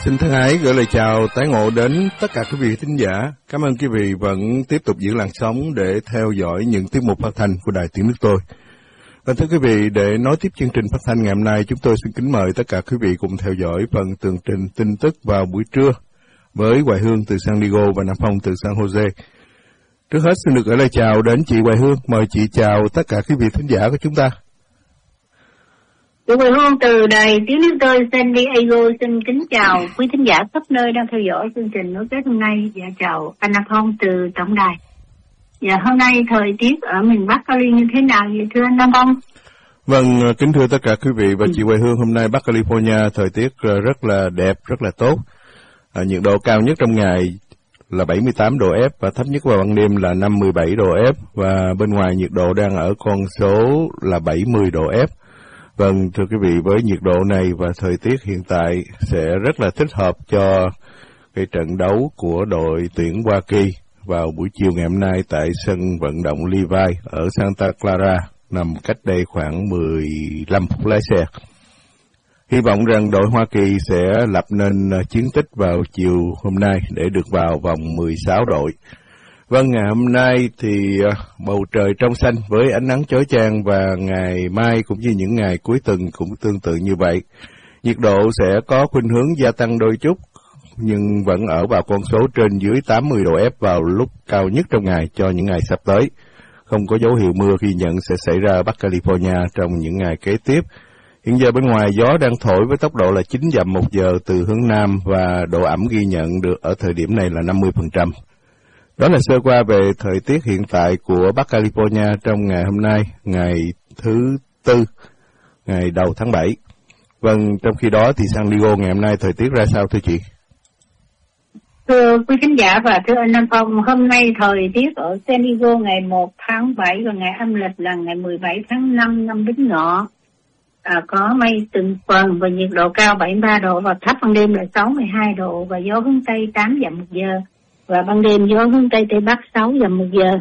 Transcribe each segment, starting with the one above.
Xin thân ái gửi lời chào tái ngộ đến tất cả quý vị thính giả. Cảm ơn quý vị vẫn tiếp tục giữ làn sóng để theo dõi những tiết mục phát thanh của Đài Tiếng Nước Tôi. Và thưa quý vị, để nói tiếp chương trình phát thanh ngày hôm nay, chúng tôi xin kính mời tất cả quý vị cùng theo dõi phần tường trình tin tức vào buổi trưa với Hoài Hương từ San Diego và Nam Phong từ San Jose. Trước hết xin được gửi lời chào đến chị Hoài Hương. Mời chị chào tất cả quý vị thính giả của chúng ta. Chị Hoài Hương từ Đài Tiếng Nước Tôi San Diego xin kính chào quý thính giả khắp nơi đang theo dõi chương trình Nối Kết hôm nay, và chào anh Nam Phong từ tổng đài. Và hôm nay thời tiết ở miền Bắc Cali như thế nào vậy thưa anh Nam Phong? Vâng, kính thưa tất cả quý vị và chị Hoài Hương, hôm nay Bắc California thời tiết rất là đẹp, rất là tốt. Nhiệt độ cao nhất trong ngày là 78 độ F và thấp nhất vào ban đêm là 57 độ F, và bên ngoài nhiệt độ đang ở con số là 70 độ F. Vâng, thưa quý vị, với nhiệt độ này và thời tiết hiện tại sẽ rất là thích hợp cho cái trận đấu của đội tuyển Hoa Kỳ vào buổi chiều ngày hôm nay tại sân vận động Levi ở Santa Clara, nằm cách đây khoảng 15 phút lái xe. Hy vọng rằng đội Hoa Kỳ sẽ lập nên chiến tích vào chiều hôm nay để được vào vòng 16 đội. Vâng, ngày hôm nay thì bầu trời trong xanh với ánh nắng chói chang, và ngày mai cũng như những ngày cuối tuần cũng tương tự như vậy. Nhiệt độ sẽ có khuynh hướng gia tăng đôi chút, nhưng vẫn ở vào con số trên dưới 80 độ F vào lúc cao nhất trong ngày cho những ngày sắp tới. Không có dấu hiệu mưa ghi nhận sẽ xảy ra ở Bắc California trong những ngày kế tiếp. Hiện giờ bên ngoài gió đang thổi với tốc độ là 9 dặm một giờ từ hướng Nam, và độ ẩm ghi nhận được ở thời điểm này là 50%. Đó là sơ qua về thời tiết hiện tại của Bắc California trong ngày hôm nay, ngày thứ Tư, ngày đầu tháng 7. Vâng, trong khi đó thì San Diego ngày hôm nay thời tiết ra sao thưa chị? Thưa quý khán giả và thưa anh Nam Phong, hôm nay thời tiết ở San Diego ngày 1 tháng 7 và ngày âm lịch là ngày 17 tháng 5 năm Bính Ngọ. Có mây từng phần và nhiệt độ cao 73 độ và thấp ban đêm là 62 độ và gió hướng Tây 8 dặm một giờ. Và ban đêm gió hướng Tây Tây Bắc 6 dặm một giờ.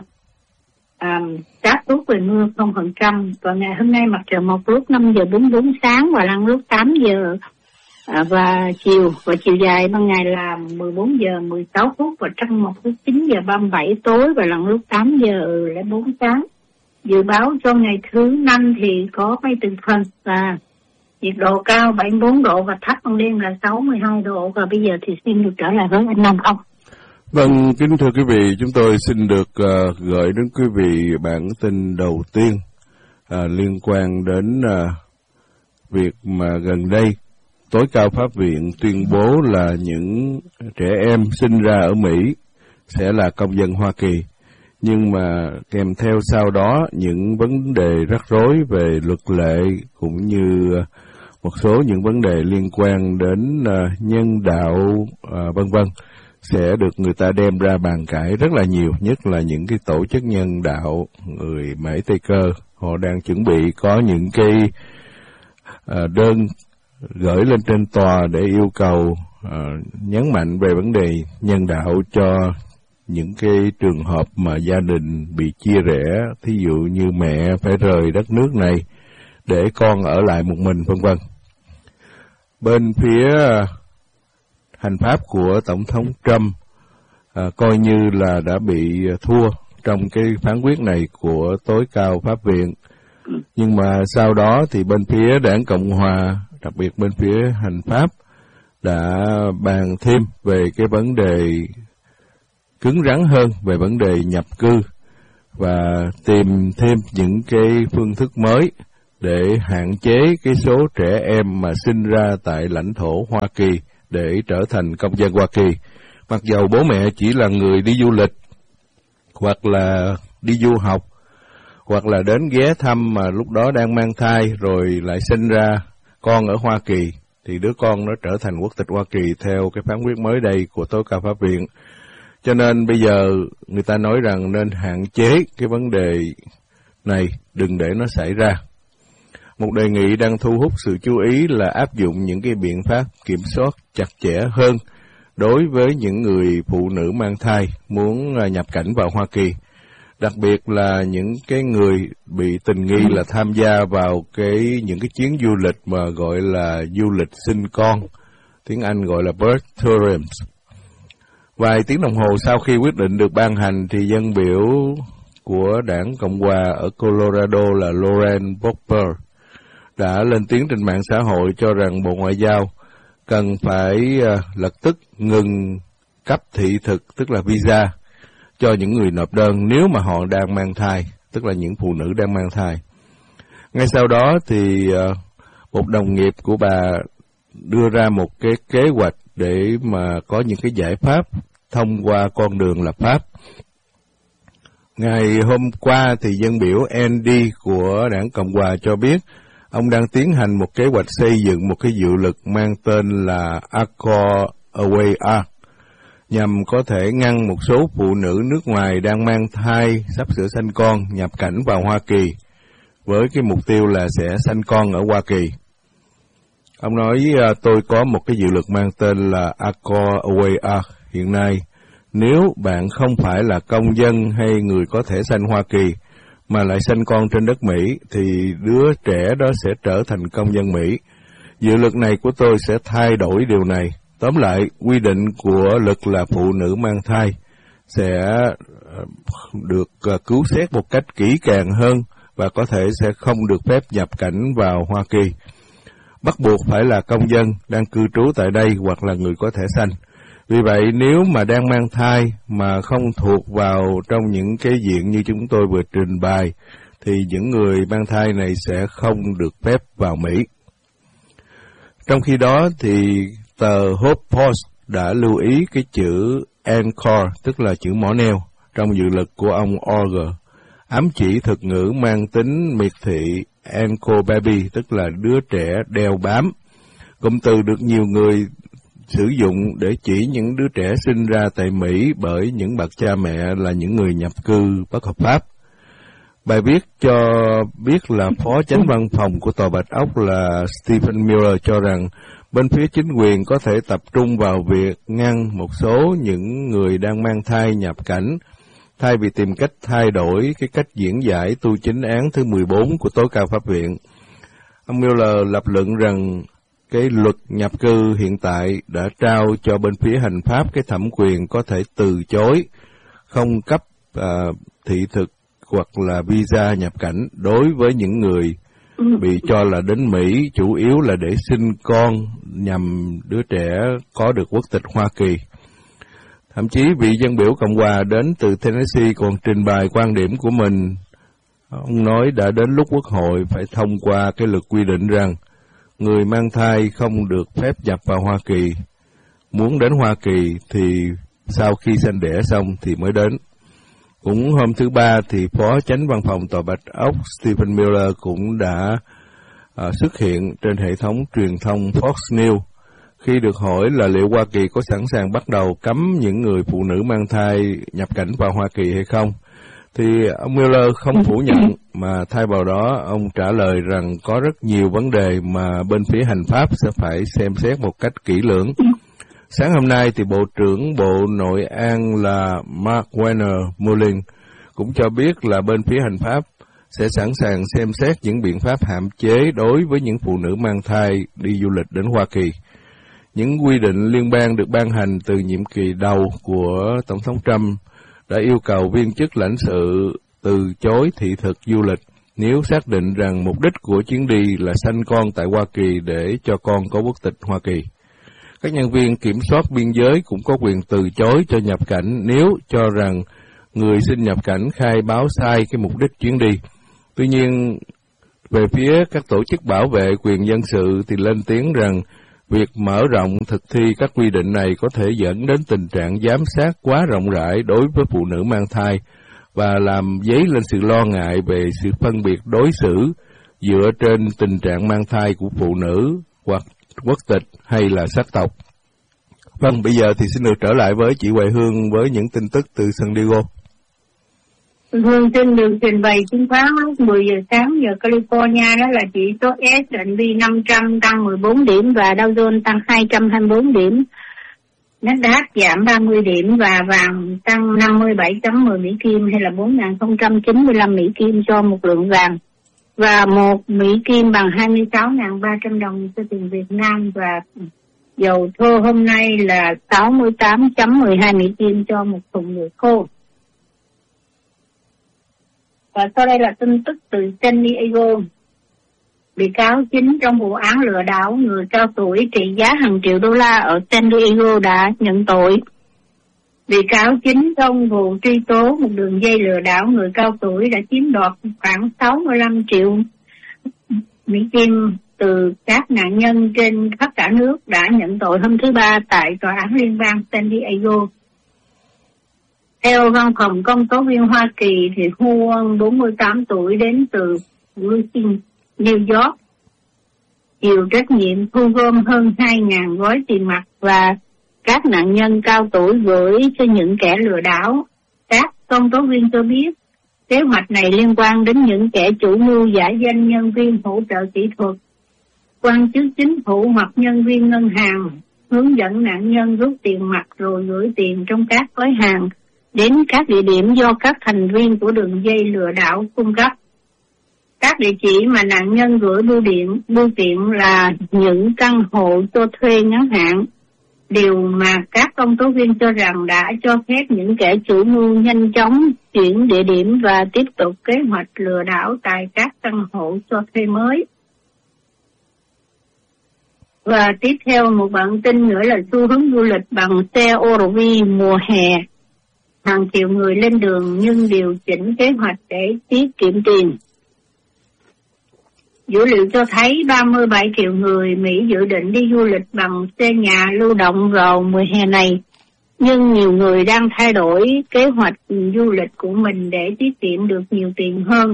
Xác suất về mưa 0%. Và ngày hôm nay mặt trời mọc lúc 5 giờ 44 sáng và lặn lúc 8 giờ và chiều dài ban ngày là 14 giờ 16 phút và trăng mọc lúc 9 giờ 37 tối và lặn lúc 8 giờ 04 sáng. Dự báo cho ngày thứ Năm thì có mây từng phần và nhiệt độ cao 74 độ và thấp ban đêm là 62 độ. Và bây giờ thì xin được trở lại với anh Nam Phong. Vâng, kính thưa quý vị, chúng tôi xin được gửi đến quý vị bản tin đầu tiên liên quan đến việc mà gần đây tối cao pháp viện tuyên bố là những trẻ em sinh ra ở Mỹ sẽ là công dân Hoa Kỳ. Nhưng mà kèm theo sau đó những vấn đề rắc rối về luật lệ cũng như một số những vấn đề liên quan đến nhân đạo vân vân sẽ được người ta đem ra bàn cãi rất là nhiều, nhất là những cái tổ chức nhân đạo người Mễ Tây Cơ. Họ đang chuẩn bị có những cái đơn gửi lên trên tòa để yêu cầu nhấn mạnh về vấn đề nhân đạo cho những cái trường hợp mà gia đình bị chia rẽ, thí dụ như mẹ phải rời đất nước này để con ở lại một mình vân vân. Bên phía hành pháp của Tổng thống Trump coi như là đã bị thua trong cái phán quyết này của tối cao pháp viện. Nhưng mà sau đó thì bên phía Đảng Cộng Hòa, đặc biệt bên phía hành pháp, đã bàn thêm về cái vấn đề cứng rắn hơn về vấn đề nhập cư và tìm thêm những cái phương thức mới để hạn chế cái số trẻ em mà sinh ra tại lãnh thổ Hoa Kỳ để trở thành công dân Hoa Kỳ. Mặc dầu bố mẹ chỉ là người đi du lịch, hoặc là đi du học, hoặc là đến ghé thăm mà lúc đó đang mang thai rồi lại sinh ra con ở Hoa Kỳ, thì đứa con nó trở thành quốc tịch Hoa Kỳ theo cái phán quyết mới đây của tối cao pháp viện. Cho nên bây giờ người ta nói rằng nên hạn chế cái vấn đề này, đừng để nó xảy ra. Một đề nghị đang thu hút sự chú ý là áp dụng những cái biện pháp kiểm soát chặt chẽ hơn đối với những người phụ nữ mang thai muốn nhập cảnh vào Hoa Kỳ. Đặc biệt là những cái người bị tình nghi là tham gia vào những cái chuyến du lịch mà gọi là du lịch sinh con tiếng Anh gọi là birth theorems. Vài tiếng đồng hồ sau khi quyết định được ban hành thì dân biểu của đảng Cộng hòa ở Colorado là Lauren Boebert đã lên tiếng trên mạng xã hội cho rằng Bộ Ngoại giao cần phải lập tức ngừng cấp thị thực, tức là visa, cho những người nộp đơn nếu mà họ đang mang thai, tức là những phụ nữ đang mang thai. Ngay sau đó thì một đồng nghiệp của bà đưa ra một cái kế hoạch để mà có những cái giải pháp thông qua con đường lập pháp. Ngày hôm qua thì dân biểu Andy của đảng Cộng hòa cho biết ông đang tiến hành một kế hoạch xây dựng một cái dự luật mang tên là Accord Away Act, nhằm có thể ngăn một số phụ nữ nước ngoài đang mang thai sắp sửa sanh con nhập cảnh vào Hoa Kỳ, với cái mục tiêu là sẽ sanh con ở Hoa Kỳ. Ông nói, tôi có một cái dự luật mang tên là Accord Away Act hiện nay. Nếu bạn không phải là công dân hay người có thể sanh Hoa Kỳ, mà lại sanh con trên đất Mỹ, thì đứa trẻ đó sẽ trở thành công dân Mỹ. Dự luật này của tôi sẽ thay đổi điều này. Tóm lại, quy định của luật là phụ nữ mang thai sẽ được cứu xét một cách kỹ càng hơn và có thể sẽ không được phép nhập cảnh vào Hoa Kỳ. Bắt buộc phải là công dân đang cư trú tại đây hoặc là người có thể sanh. Vì vậy, nếu mà đang mang thai mà không thuộc vào trong những cái diện như chúng tôi vừa trình bày, thì những người mang thai này sẽ không được phép vào Mỹ. Trong khi đó, thì tờ Hope Post đã lưu ý cái chữ Anchor, tức là chữ mỏ neo, trong dự luật của ông Orger, ám chỉ thuật ngữ mang tính miệt thị Anchor Baby, tức là đứa trẻ đeo bám. Cụm từ được nhiều người sử dụng để chỉ những đứa trẻ sinh ra tại Mỹ bởi những bậc cha mẹ là những người nhập cư bất hợp pháp. Bài viết cho biết là Phó Chánh Văn phòng của Tòa Bạch Ốc là Stephen Miller cho rằng bên phía chính quyền có thể tập trung vào việc ngăn một số những người đang mang thai nhập cảnh, thay vì tìm cách thay đổi cái cách diễn giải tu chính án thứ 14 của Tối cao Pháp viện. Ông Miller lập luận rằng cái luật nhập cư hiện tại đã trao cho bên phía hành pháp cái thẩm quyền có thể từ chối không cấp thị thực hoặc là visa nhập cảnh đối với những người bị cho là đến Mỹ chủ yếu là để sinh con nhằm đứa trẻ có được quốc tịch Hoa Kỳ. Thậm chí vị dân biểu Cộng hòa đến từ Tennessee còn trình bày quan điểm của mình. Ông nói đã đến lúc Quốc hội phải thông qua cái luật quy định rằng người mang thai không được phép nhập vào Hoa Kỳ. Muốn đến Hoa Kỳ thì sau khi sanh đẻ xong thì mới đến. Cũng hôm thứ Ba thì Phó Chánh Văn phòng Tòa Bạch Ốc Stephen Miller cũng đã xuất hiện trên hệ thống truyền thông Fox News. Khi được hỏi là liệu Hoa Kỳ có sẵn sàng bắt đầu cấm những người phụ nữ mang thai nhập cảnh vào Hoa Kỳ hay không, thì ông Miller không phủ nhận, mà thay vào đó ông trả lời rằng có rất nhiều vấn đề mà bên phía hành pháp sẽ phải xem xét một cách kỹ lưỡng. Sáng hôm nay thì Bộ trưởng Bộ Nội an là Mark Warner Mullin cũng cho biết là bên phía hành pháp sẽ sẵn sàng xem xét những biện pháp hạn chế đối với những phụ nữ mang thai đi du lịch đến Hoa Kỳ. Những quy định liên bang được ban hành từ nhiệm kỳ đầu của Tổng thống Trump đã yêu cầu viên chức lãnh sự từ chối thị thực du lịch nếu xác định rằng mục đích của chuyến đi là sanh con tại Hoa Kỳ để cho con có quốc tịch Hoa Kỳ. Các nhân viên kiểm soát biên giới cũng có quyền từ chối cho nhập cảnh nếu cho rằng người xin nhập cảnh khai báo sai cái mục đích chuyến đi. Tuy nhiên, về phía các tổ chức bảo vệ quyền dân sự thì lên tiếng rằng việc mở rộng thực thi các quy định này có thể dẫn đến tình trạng giám sát quá rộng rãi đối với phụ nữ mang thai và làm dấy lên sự lo ngại về sự phân biệt đối xử dựa trên tình trạng mang thai của phụ nữ hoặc quốc tịch hay là sắc tộc. Vâng, bây giờ thì xin được trở lại với chị Hoài Hương với những tin tức từ San Diego. Hương xin được trình bày chứng khoán lúc 10 giờ sáng giờ California, đó là chỉ số S&P 500 tăng 14 điểm và Dow Jones tăng 224 điểm. Nasdaq giảm 30 điểm và vàng tăng 57.10 Mỹ Kim hay là 4.095 Mỹ Kim cho một lượng vàng. Và một Mỹ Kim bằng 26.300 đồng cho tiền Việt Nam và Dầu thô hôm nay là 68.12 Mỹ Kim cho một thùng người khô. Và sau đây là tin tức từ San Diego. Bị cáo chính trong vụ án lừa đảo người cao tuổi trị giá hàng triệu đô la ở San Diego đã nhận tội. Bị cáo chính trong vụ truy tố một đường dây lừa đảo người cao tuổi đã chiếm đoạt khoảng 65 triệu Mỹ Kim từ các nạn nhân trên khắp cả nước đã nhận tội hôm thứ Ba tại Tòa án Liên bang San Diego. Theo văn phòng công tố viên Hoa Kỳ thì Huon, 48 tuổi, đến từ Brooklyn, New York, chịu trách nhiệm thu gom hơn 2.000 gói tiền mặt và các nạn nhân cao tuổi gửi cho những kẻ lừa đảo. Các công tố viên cho biết kế hoạch này liên quan đến những kẻ chủ mưu giả danh nhân viên hỗ trợ kỹ thuật, quan chức chính phủ hoặc nhân viên ngân hàng, hướng dẫn nạn nhân rút tiền mặt rồi gửi tiền trong các gói hàng đến các địa điểm do các thành viên của đường dây lừa đảo cung cấp. Các địa chỉ mà nạn nhân gửi bưu kiện là những căn hộ cho thuê ngắn hạn, điều mà các công tố viên cho rằng đã cho phép những kẻ chủ mưu nhanh chóng chuyển địa điểm và tiếp tục kế hoạch lừa đảo tại các căn hộ cho thuê mới. Và tiếp theo một bản tin nữa là xu hướng du lịch bằng xe RV mùa hè. Hàng triệu người lên đường nhưng điều chỉnh kế hoạch để tiết kiệm tiền. Dữ liệu cho thấy 37 triệu người Mỹ dự định đi du lịch bằng xe nhà lưu động vào mùa hè này, nhưng nhiều người đang thay đổi kế hoạch du lịch của mình để tiết kiệm được nhiều tiền hơn.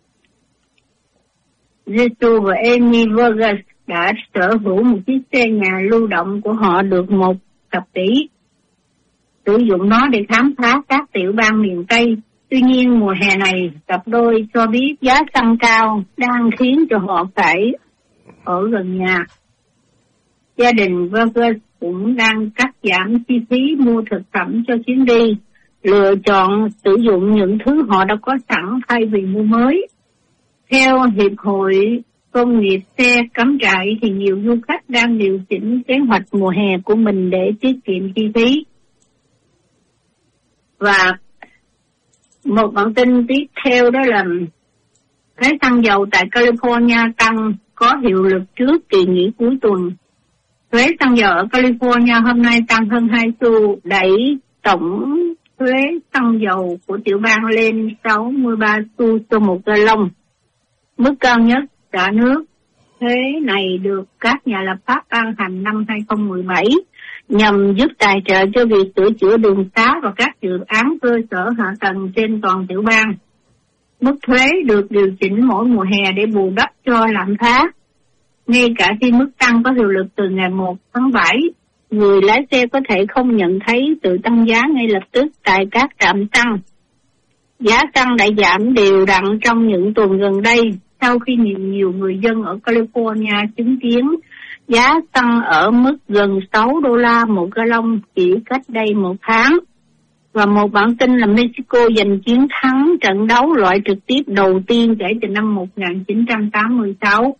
Jesus và Amy Vargas đã sở hữu một chiếc xe nhà lưu động của họ được 1 thập tỷ, sử dụng nó để khám phá các tiểu bang miền Tây. Tuy nhiên mùa hè này, cặp đôi cho biết giá xăng cao đang khiến cho họ phải ở gần nhà. Gia đình Vargas cũng đang cắt giảm chi phí mua thực phẩm cho chuyến đi, lựa chọn sử dụng những thứ họ đã có sẵn thay vì mua mới. Theo Hiệp hội Công nghiệp xe cắm trại thì nhiều du khách đang điều chỉnh kế hoạch mùa hè của mình để tiết kiệm chi phí. Và một bản tin tiếp theo đó là giá xăng dầu tại California tăng có hiệu lực trước kỳ nghỉ cuối tuần. Thuế xăng dầu ở California hôm nay tăng hơn 2 xu, đẩy tổng thuế xăng dầu của tiểu bang lên 63 xu cho một gallon, mức cao nhất cả nước. Thuế này được các nhà lập pháp ban hành năm 2017 nhằm giúp tài trợ cho việc sửa chữa đường xá và các dự án cơ sở hạ tầng trên toàn tiểu bang. Mức thuế được điều chỉnh mỗi mùa hè để bù đắp cho lạm phát. Ngay cả khi mức tăng có hiệu lực từ ngày 1 tháng 7, người lái xe có thể không nhận thấy sự tăng giá ngay lập tức tại các trạm xăng. Giá xăng đã giảm đều đặn trong những tuần gần đây, sau khi nhiều người dân ở California chứng kiến giá xăng ở mức gần 6 đô la một gallon chỉ cách đây một tháng. Và một bản tin là Mexico giành chiến thắng trận đấu loại trực tiếp đầu tiên kể từ năm 1986.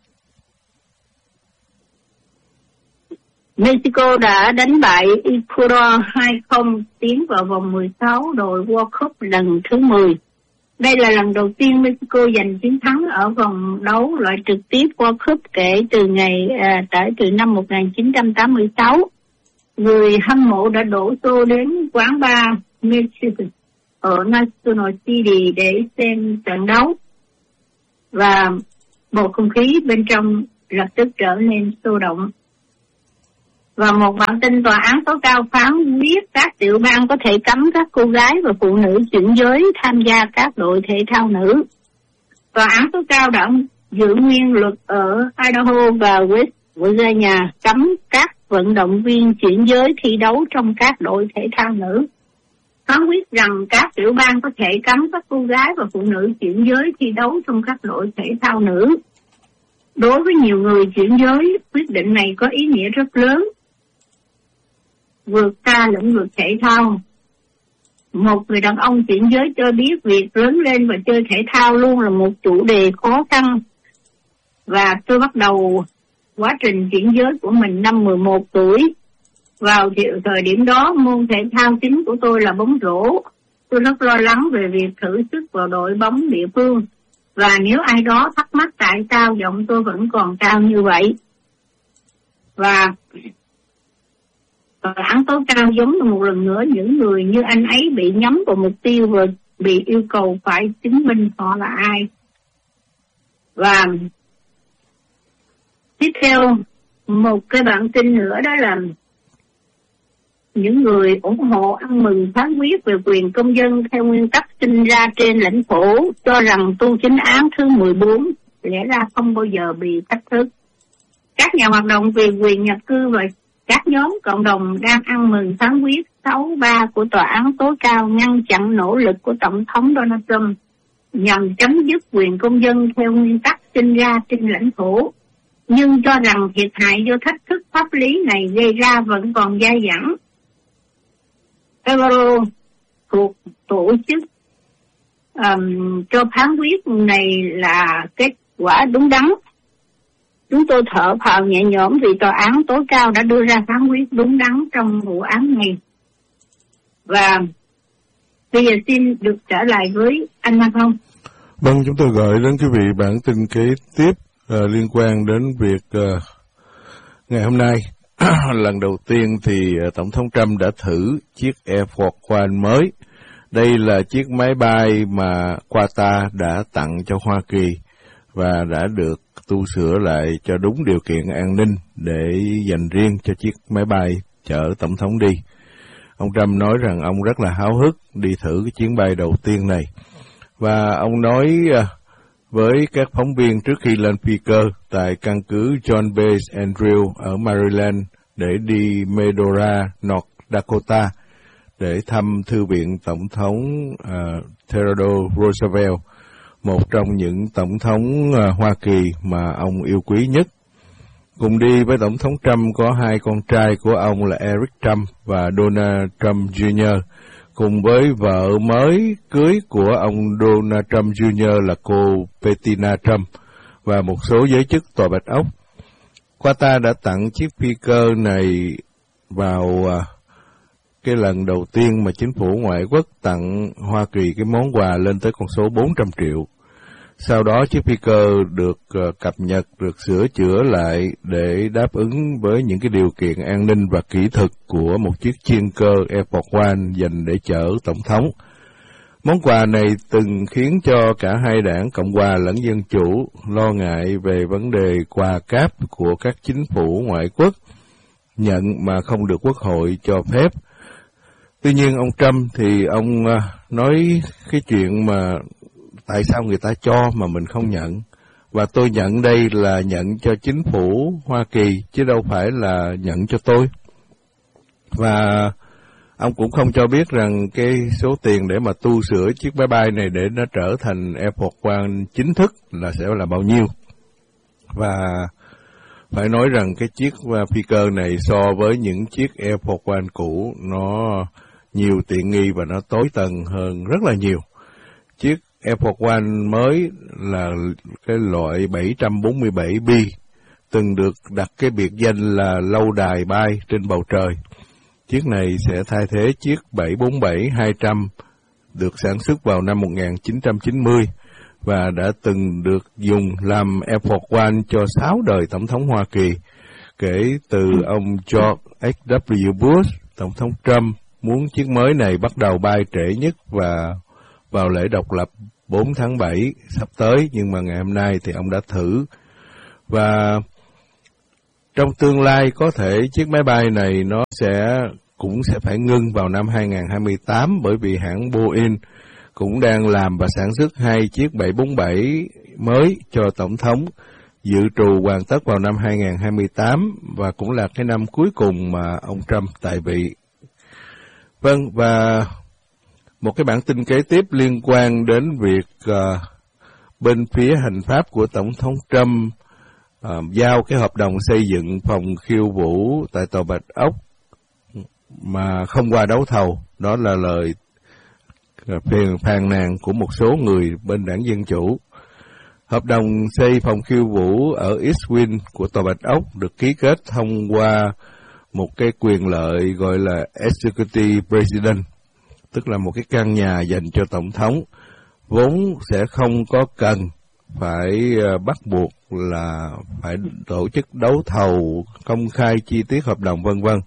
Mexico đã đánh bại Ecuador 2-0 tiến vào vòng 16 đội World Cup lần thứ 10. Đây là lần đầu tiên Mexico giành chiến thắng ở vòng đấu loại trực tiếp World Cup kể từ năm 1986. Người hâm mộ đã đổ xô đến quán bar Mexico ở National City để xem trận đấu, và bầu không khí bên trong lập tức trở nên sôi động. Và một bản tin tòa án tối cao phán quyết các tiểu bang có thể cấm các cô gái và phụ nữ chuyển giới tham gia các đội thể thao nữ. Tòa án tối cao đã giữ nguyên luật ở Idaho và West Virginia cấm các vận động viên chuyển giới thi đấu trong các đội thể thao nữ. Phán quyết rằng các tiểu bang có thể cấm các cô gái và phụ nữ chuyển giới thi đấu trong các đội thể thao nữ. Đối với nhiều người chuyển giới, quyết định này có ý nghĩa rất lớn, vượt xa lĩnh vực thể thao. Một người đàn ông chuyển giới cho biết việc lớn lên và chơi thể thao luôn là một chủ đề khó khăn. Và tôi bắt đầu quá trình chuyển giới của mình năm 11 tuổi. Vào thời điểm đó, môn thể thao chính của tôi là bóng rổ. Tôi rất lo lắng về việc thử sức vào đội bóng địa phương. Và nếu ai đó thắc mắc tại sao giọng tôi vẫn còn cao như vậy. Và tòa án tối cao giống như một lần nữa những người như anh ấy bị nhắm vào mục tiêu và bị yêu cầu phải chứng minh họ là ai. Và tiếp theo, một cái bản tin nữa đó là những người ủng hộ ăn mừng phán quyết về quyền công dân theo nguyên tắc sinh ra trên lãnh thổ cho rằng tu chính án thứ 14 lẽ ra không bao giờ bị thách thức. Các nhà hoạt động vì quyền nhập cư và các nhóm cộng đồng đang ăn mừng phán quyết 6-3 của tòa án tối cao ngăn chặn nỗ lực của Tổng thống Donald Trump nhằm chấm dứt quyền công dân theo nguyên tắc sinh ra trên lãnh thổ, nhưng cho rằng thiệt hại do thách thức pháp lý này gây ra vẫn còn dai dẳng. Euro thuộc tổ chức cho phán quyết này là kết quả đúng đắn. Chúng tôi thở phào nhẹ nhõm vì tòa án tối cao đã đưa ra phán quyết đúng đắn trong vụ án này. Và bây giờ xin được trở lại với anh Nam Phong. Vâng, chúng tôi gửi đến quý vị bản tin kế tiếp liên quan đến việc ngày hôm nay. Lần đầu tiên thì Tổng thống Trump đã thử chiếc Air Force One mới. Đây là chiếc máy bay mà Qatar đã tặng cho Hoa Kỳ và đã được tu sửa lại cho đúng điều kiện an ninh để dành riêng cho chiếc máy bay chở Tổng thống đi. Ông Trump nói rằng ông rất là háo hức đi thử cái chuyến bay đầu tiên này. Và ông nói với các phóng viên trước khi lên phi cơ tại căn cứ John Base Andrews ở Maryland để đi Medora, North Dakota để thăm Thư viện Tổng thống Theodore Roosevelt, một trong những tổng thống Hoa Kỳ mà ông yêu quý nhất. Cùng đi với Tổng thống Trump có hai con trai của ông là Eric Trump và Donald Trump Jr., cùng với vợ mới cưới của ông Donald Trump Jr. là cô Bettina Trump và một số giới chức Tòa Bạch Ốc. Qatar đã tặng chiếc phi cơ này vào cái lần đầu tiên mà chính phủ ngoại quốc tặng Hoa Kỳ cái món quà lên tới con số 400 triệu. Sau đó chiếc phi cơ được cập nhật, được sửa chữa lại để đáp ứng với những cái điều kiện an ninh và kỹ thuật của một chiếc chuyên cơ Air Force One dành để chở Tổng thống. Món quà này từng khiến cho cả hai đảng Cộng hòa lẫn Dân chủ lo ngại về vấn đề quà cáp của các chính phủ ngoại quốc nhận mà không được Quốc hội cho phép. Tuy nhiên ông Trump thì ông nói cái chuyện mà tại sao người ta cho mà mình không nhận, và tôi nhận đây là nhận cho chính phủ Hoa Kỳ chứ đâu phải là nhận cho tôi. Và ông cũng không cho biết rằng cái số tiền để mà tu sửa chiếc máy bay này để nó trở thành Air Force One chính thức là sẽ là bao nhiêu. Và phải nói rằng cái chiếc phi cơ này so với những chiếc Air Force One cũ nó nhiều tiện nghi và nó tối tần hơn rất là nhiều. Chiếc Air Force One mới là cái loại 747B, từng được đặt cái biệt danh là lâu đài bay trên bầu trời. Chiếc này sẽ thay thế chiếc 747-200 được sản xuất vào năm 1990 và đã từng được dùng làm Air Force One cho 6 đời Tổng thống Hoa Kỳ, kể từ ông George H.W. Bush, Tổng thống Trump muốn chiếc mới này bắt đầu bay trễ nhất và vào lễ độc lập 4 tháng 7 sắp tới, nhưng mà ngày hôm nay thì ông đã thử. Và trong tương lai có thể chiếc máy bay này nó cũng sẽ phải ngưng vào năm 2028 bởi vì hãng Boeing cũng đang làm và sản xuất 2 chiếc 747 mới cho Tổng thống, dự trù hoàn tất vào năm 2028 và cũng là cái năm cuối cùng mà ông Trump tại vị. Vâng, và một cái bản tin kế tiếp liên quan đến việc bên phía hành pháp của Tổng thống Trump giao cái hợp đồng xây dựng phòng khiêu vũ tại Tòa Bạch Ốc mà không qua đấu thầu. Đó là lời phàn nàn của một số người bên đảng Dân Chủ. Hợp đồng xây phòng khiêu vũ ở East Wing của Tòa Bạch Ốc được ký kết thông qua một cái quyền lợi gọi là Executive President, tức là một cái căn nhà dành cho Tổng thống, vốn sẽ không có cần phải bắt buộc là phải tổ chức đấu thầu, công khai chi tiết hợp đồng vân vân.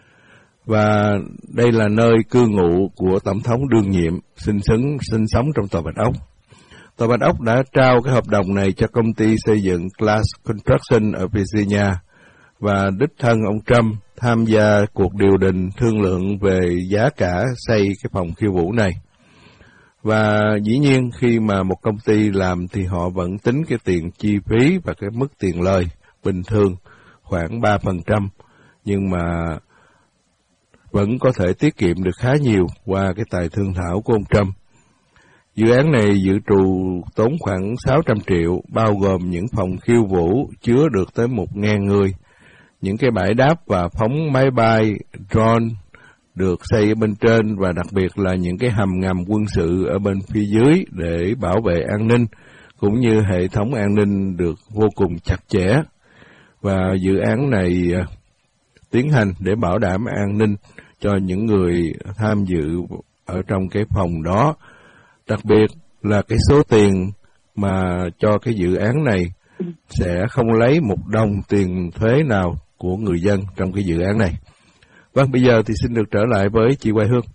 Và đây là nơi cư ngụ của Tổng thống đương nhiệm sinh sống trong Tòa Bạch Ốc. Tòa Bạch Ốc đã trao cái hợp đồng này cho công ty xây dựng Glass Construction ở Virginia, và đích thân ông Trump tham gia cuộc điều đình thương lượng về giá cả xây cái phòng khiêu vũ này. Và dĩ nhiên khi mà một công ty làm thì họ vẫn tính cái tiền chi phí và cái mức tiền lời bình thường khoảng 3%, nhưng mà vẫn có thể tiết kiệm được khá nhiều qua cái tài thương thảo của ông Trump. Dự án này dự trù tốn khoảng 600 triệu, bao gồm những phòng khiêu vũ chứa được tới 1.000 người, những cái bãi đáp và phóng máy bay drone được xây ở bên trên, và đặc biệt là những cái hầm ngầm quân sự ở bên phía dưới để bảo vệ an ninh, cũng như hệ thống an ninh được vô cùng chặt chẽ. Và dự án này tiến hành để bảo đảm an ninh cho những người tham dự ở trong cái phòng đó. Đặc biệt là cái số tiền mà cho cái dự án này sẽ không lấy một đồng tiền thuế nào của người dân trong cái dự án này. Vâng, bây giờ thì xin được trở lại với chị Hoài Hương.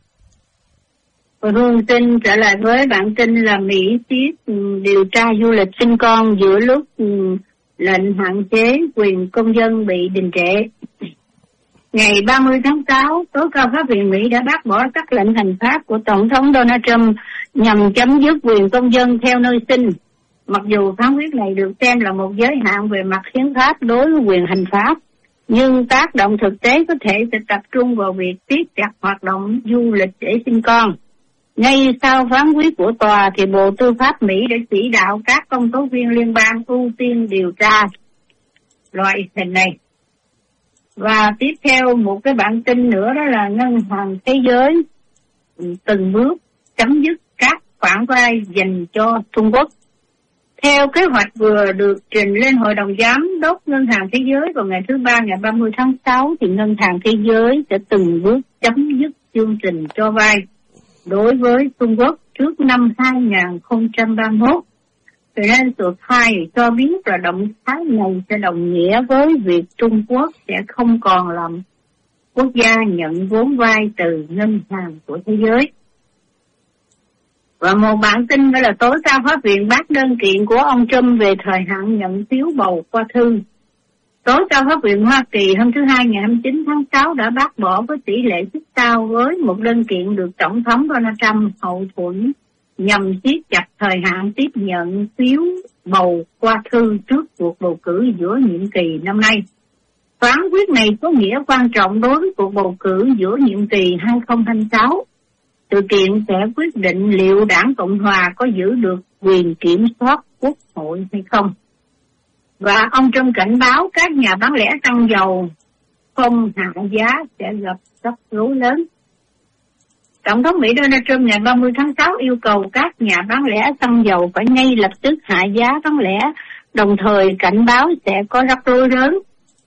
Hương xin trở lại với bản tin là Mỹ siết điều tra du lịch sinh con giữa lúc lệnh hạn chế quyền công dân bị đình trệ. Ngày 30 tháng 6, Tối cao pháp viện Mỹ đã bác bỏ các lệnh hành pháp của Tổng thống Donald Trump nhằm chấm dứt quyền công dân theo nơi sinh. Mặc dù phán quyết này được xem là một giới hạn về mặt hiến pháp đối với quyền hành pháp, nhưng tác động thực tế có thể sẽ tập trung vào việc siết chặt hoạt động du lịch để sinh con. Ngay sau phán quyết của tòa, thì Bộ Tư pháp Mỹ đã chỉ đạo các công tố viên liên bang ưu tiên điều tra loại hình này. Và tiếp theo một cái bản tin nữa, đó là Ngân hàng Thế giới từng bước chấm dứt các khoản vay dành cho Trung Quốc. Theo kế hoạch vừa được trình lên Hội đồng Giám đốc Ngân hàng Thế giới vào ngày thứ Ba, ngày 30 tháng 6, thì Ngân hàng Thế giới sẽ từng bước chấm dứt chương trình cho vay đối với Trung Quốc trước năm 2031. Financial Times cho biết là động thái này sẽ đồng nghĩa với việc Trung Quốc sẽ không còn làm quốc gia nhận vốn vay từ ngân hàng của thế giới. Và một bản tin nữa là Tối cao pháp viện bác đơn kiện của ông Trump về thời hạn nhận phiếu bầu qua thư. Tối cao pháp viện Hoa Kỳ hôm thứ Hai ngày 29 tháng 6 đã bác bỏ với tỷ lệ rất cao với một đơn kiện được Tổng thống Donald Trump hậu thuẫn nhằm siết chặt thời hạn tiếp nhận phiếu bầu qua thư trước cuộc bầu cử giữa nhiệm kỳ năm nay. Phán quyết này có nghĩa quan trọng đối với cuộc bầu cử giữa nhiệm kỳ 2026. Sự kiện sẽ quyết định liệu đảng Cộng Hòa có giữ được quyền kiểm soát quốc hội hay không. Và ông Trump cảnh báo các nhà bán lẻ xăng dầu không hạ giá sẽ gặp rắc rối lớn. Tổng thống Mỹ Donald Trump ngày 30 tháng 6 yêu cầu các nhà bán lẻ xăng dầu phải ngay lập tức hạ giá bán lẻ, đồng thời cảnh báo sẽ có rắc rối lớn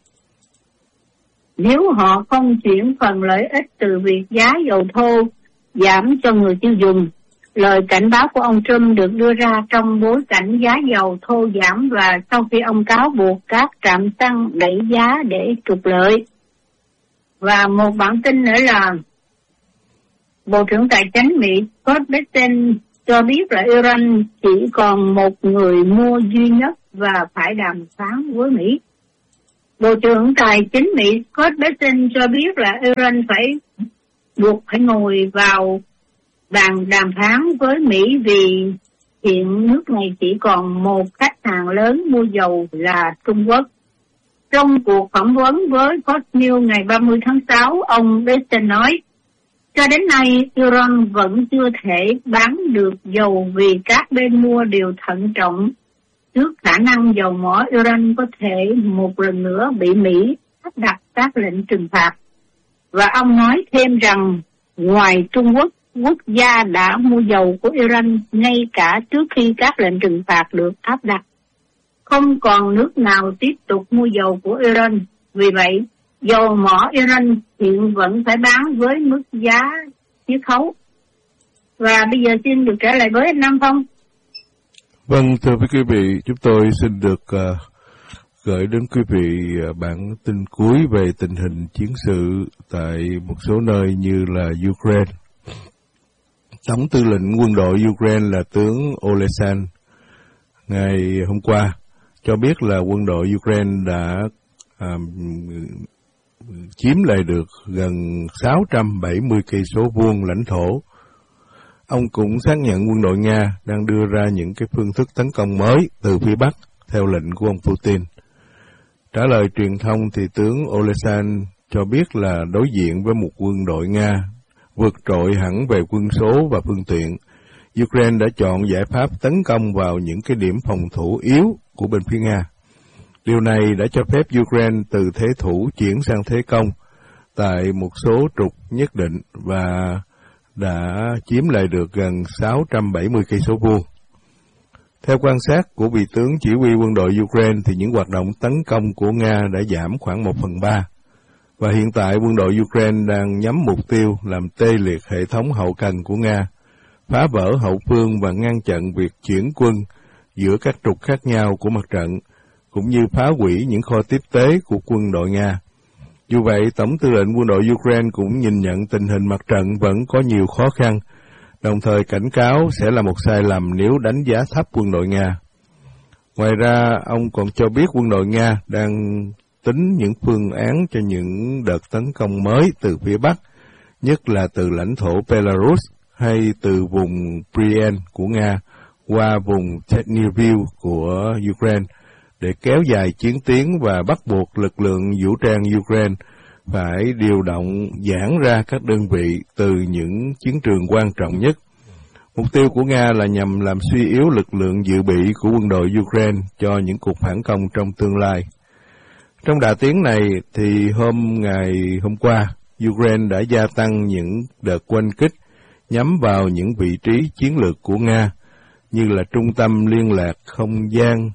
nếu họ không chuyển phần lợi ích từ việc giá dầu thô giảm cho người tiêu dùng. Lời cảnh báo của ông Trump được đưa ra trong bối cảnh giá dầu thô giảm và sau khi ông cáo buộc các trạm xăng đẩy giá để trục lợi. Và một bản tin nữa là Bộ trưởng Tài chính Mỹ Scott Bessent cho biết là Iran chỉ còn một người mua duy nhất và phải đàm phán với Mỹ. Bộ trưởng Tài chính Mỹ Scott Bessent cho biết là Iran buộc phải ngồi vào bàn đàm phán với Mỹ vì hiện nước này chỉ còn một khách hàng lớn mua dầu là Trung Quốc. Trong cuộc phỏng vấn với Fox News ngày 30 tháng 6, ông Bessent nói, cho đến nay Iran vẫn chưa thể bán được dầu vì các bên mua đều thận trọng trước khả năng dầu mỏ Iran có thể một lần nữa bị Mỹ áp đặt các lệnh trừng phạt. Và ông nói thêm rằng ngoài Trung Quốc, quốc gia đã mua dầu của Iran ngay cả trước khi các lệnh trừng phạt được áp đặt. Không còn nước nào tiếp tục mua dầu của Iran. Vì vậy, dầu mỏ Iran hiện vẫn phải bán với mức giá chiết khấu. Và bây giờ xin được trở lại với anh Nam Phong. Vâng, thưa quý vị, chúng tôi xin được gửi đến quý vị bản tin cuối về tình hình chiến sự tại một số nơi như là Ukraine. Tổng tư lệnh quân đội Ukraine là tướng Olesan ngày hôm qua cho biết là quân đội Ukraine đã chiếm lại được gần 670 cây số vuông lãnh thổ. Ông cũng xác nhận quân đội Nga đang đưa ra những cái phương thức tấn công mới từ phía Bắc theo lệnh của ông Putin. Trả lời truyền thông thì tướng Olesan cho biết là đối diện với một quân đội Nga vượt trội hẳn về quân số và phương tiện, Ukraine đã chọn giải pháp tấn công vào những cái điểm phòng thủ yếu của bên phía Nga. Điều này đã cho phép Ukraine từ thế thủ chuyển sang thế công tại một số trục nhất định và đã chiếm lại được gần 670 cây số vuông. Theo quan sát của vị tướng chỉ huy quân đội Ukraine thì những hoạt động tấn công của Nga đã giảm khoảng 1/3. Và hiện tại quân đội Ukraine đang nhắm mục tiêu làm tê liệt hệ thống hậu cần của Nga, phá vỡ hậu phương và ngăn chặn việc chuyển quân giữa các trục khác nhau của mặt trận, cũng như phá hủy những kho tiếp tế của quân đội Nga. Dù vậy, Tổng tư lệnh quân đội Ukraine cũng nhìn nhận tình hình mặt trận vẫn có nhiều khó khăn, đồng thời cảnh cáo sẽ là một sai lầm nếu đánh giá thấp quân đội Nga. Ngoài ra, ông còn cho biết quân đội Nga đang tính những phương án cho những đợt tấn công mới từ phía Bắc, nhất là từ lãnh thổ Belarus hay từ vùng Bryansk của Nga qua vùng Chernihiv của Ukraine, để kéo dài chiến tuyến và bắt buộc lực lượng vũ trang Ukraine phải điều động giãn ra các đơn vị từ những chiến trường quan trọng nhất. Mục tiêu của Nga là nhằm làm suy yếu lực lượng dự bị của quân đội Ukraine cho những cuộc phản công trong tương lai. Trong đà tiến này thì ngày hôm qua, Ukraine đã gia tăng những đợt oanh kích nhắm vào những vị trí chiến lược của Nga như là trung tâm liên lạc không gian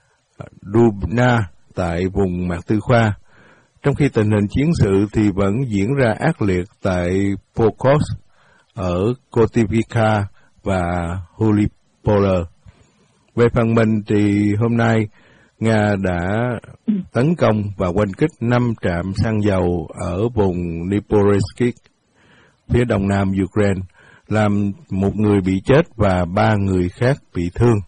Dubna tại vùng Mạc Tư Khoa, trong khi tình hình chiến sự thì vẫn diễn ra ác liệt tại Pokros ở Kotivka và Hulipole. Về phần mình thì hôm nay Nga đã tấn công và oanh kích 5 trạm xăng dầu ở vùng Dnipropetrovsk, phía đông nam Ukraine, làm một người bị chết và 3 người khác bị thương.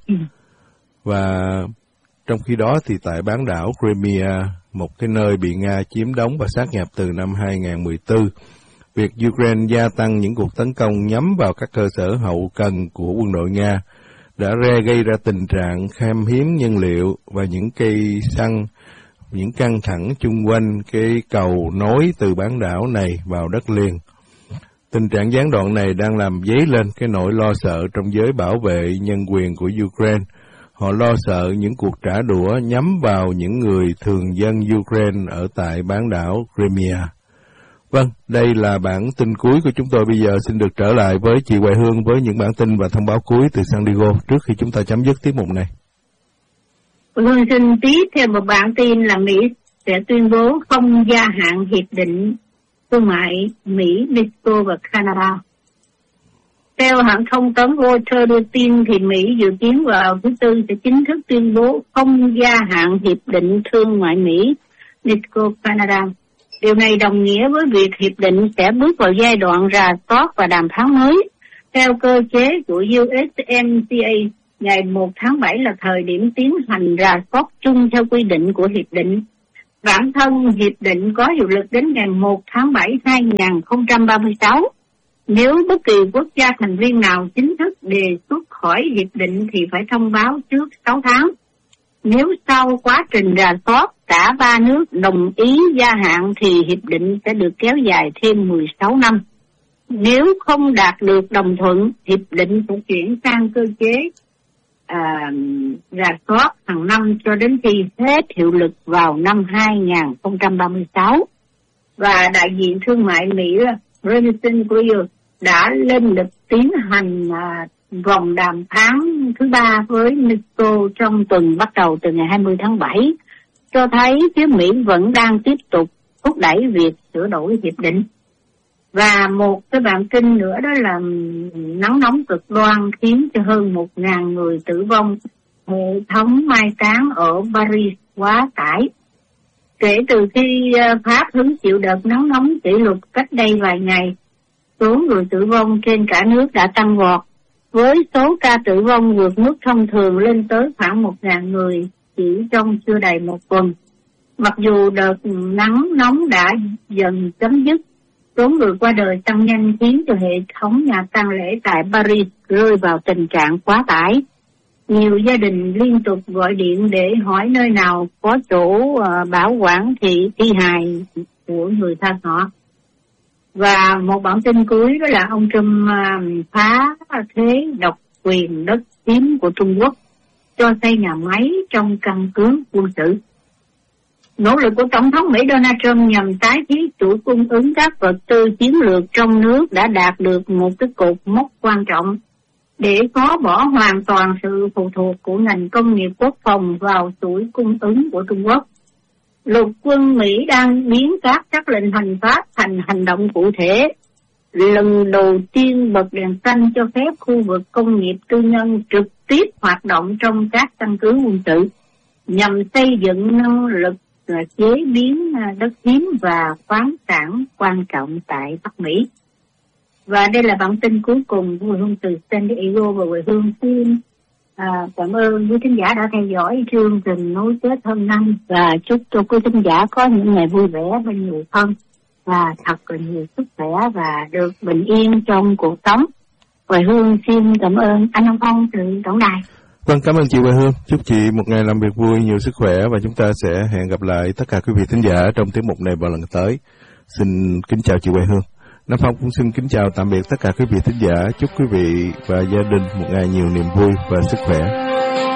Và trong khi đó thì tại bán đảo Crimea, một cái nơi bị Nga chiếm đóng và sát nhập từ năm 2014, việc Ukraine gia tăng những cuộc tấn công nhắm vào các cơ sở hậu cần của quân đội Nga đã gây ra tình trạng khan hiếm nhân liệu và những cây xăng, những căng thẳng chung quanh cái cầu nối từ bán đảo này vào đất liền. Tình trạng gián đoạn này đang làm dấy lên cái nỗi lo sợ trong giới bảo vệ nhân quyền của Ukraine. Họ lo sợ những cuộc trả đũa nhắm vào những người thường dân Ukraine ở tại bán đảo Crimea. Vâng, đây là bản tin cuối của chúng tôi. Bây giờ xin được trở lại với chị Hoài Hương với những bản tin và thông báo cuối từ San Diego trước khi chúng ta chấm dứt tiết mục này. Hương xin tiếp theo một bản tin là Mỹ sẽ tuyên bố không gia hạn hiệp định thương mại Mỹ, Mexico và Canada. Theo hãng thông tấn Reuters đưa tin thì Mỹ dự kiến vào thứ Tư sẽ chính thức tuyên bố không gia hạn hiệp định thương mại Mỹ, Mexico, Canada. Điều này đồng nghĩa với việc hiệp định sẽ bước vào giai đoạn rà soát và đàm phán mới. Theo cơ chế của USMCA, ngày 1 tháng 7 là thời điểm tiến hành rà soát chung theo quy định của hiệp định. Bản thân hiệp định có hiệu lực đến ngày 1 tháng 7 2036. Nếu bất kỳ quốc gia thành viên nào chính thức đề xuất khỏi hiệp định thì phải thông báo trước 6 tháng. Nếu sau quá trình rà soát cả 3 nước đồng ý gia hạn thì hiệp định sẽ được kéo dài thêm 16 năm. Nếu không đạt được đồng thuận, hiệp định sẽ chuyển sang cơ chế rà soát hàng năm cho đến khi hết hiệu lực vào năm 2036. Và đại diện thương mại Mỹ Remington Greer đã lên lịch tiến hành vòng đàm phán thứ 3 với Mexico trong tuần bắt đầu từ ngày 20 tháng 7, cho thấy phía Mỹ vẫn đang tiếp tục thúc đẩy việc sửa đổi hiệp định. Và một cái bản tin nữa đó là nắng nóng cực đoan khiến cho hơn 1.000 người tử vong, hệ thống mai táng ở Paris quá tải. Kể từ khi Pháp hứng chịu đợt nắng nóng kỷ lục cách đây vài ngày, số người tử vong trên cả nước đã tăng vọt, với số ca tử vong vượt mức thông thường lên tới khoảng 1.000 người chỉ trong chưa đầy một tuần. Mặc dù đợt nắng nóng đã dần chấm dứt, số người qua đời tăng nhanh khiến cho hệ thống nhà tang lễ tại Paris rơi vào tình trạng quá tải. Nhiều gia đình liên tục gọi điện để hỏi nơi nào có chỗ bảo quản thi hài của người thân họ. Và một bản tin cuối đó là ông Trump phá thế độc quyền đất hiếm của Trung Quốc cho xây nhà máy trong căn cứ quân sự. Nỗ lực của Tổng thống Mỹ Donald Trump nhằm tái thiết chuỗi cung ứng các vật tư chiến lược trong nước đã đạt được một cái cột mốc quan trọng để xóa bỏ hoàn toàn sự phụ thuộc của ngành công nghiệp quốc phòng vào chuỗi cung ứng của Trung Quốc. Lục quân Mỹ đang biến các sắc lệnh hành pháp thành hành động cụ thể. Lần đầu tiên bật đèn xanh cho phép khu vực công nghiệp tư nhân trực tiếp hoạt động trong các căn cứ quân sự nhằm xây dựng năng lực chế biến đất hiếm và khoáng sản quan trọng tại Bắc Mỹ. Và đây là bản tin cuối cùng của Quê Hương từ San Diego và Quê Hương xin cảm ơn quý thính giả đã theo dõi chương trình Nối Kết hôm nay, và chúc cho quý thính giả có những ngày vui vẻ bên người thân và thật là nhiều sức khỏe và được bình yên trong cuộc sống. Quê Hương xin cảm ơn anh Ông Phong từ tổng đài. Vâng, cảm ơn chị Quê Hương. Chúc chị một ngày làm việc vui, nhiều sức khỏe, và chúng ta sẽ hẹn gặp lại tất cả quý vị thính giả trong tiết mục này vào lần tới. Xin kính chào chị Quê Hương. Nam Phong cũng xin kính chào tạm biệt tất cả quý vị thính giả. Chúc quý vị và gia đình một ngày nhiều niềm vui và sức khỏe.